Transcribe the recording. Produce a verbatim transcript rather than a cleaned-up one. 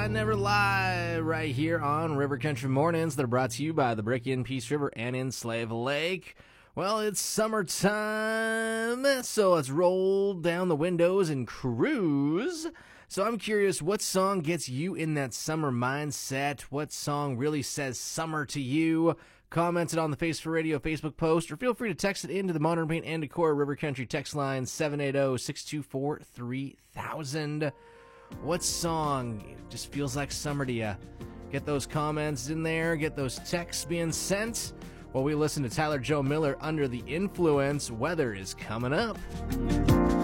I Never Lie, right here on River Country Mornings that are brought to you by the Brick in Peace River and in Slave Lake. Well, it's summertime, so let's roll down the windows and cruise. So I'm curious, what song gets you in that summer mindset? What song really says summer to you? Comment it on the Face for Radio Facebook post, or feel free to text it into the Modern Paint and Decor River Country text line seven eight zero, six two four, three thousand. What song just feels like summer to you? Get those comments in there, get those texts being sent. While we listen to Tyler Joe Miller, Under the Influence. Weather is coming up.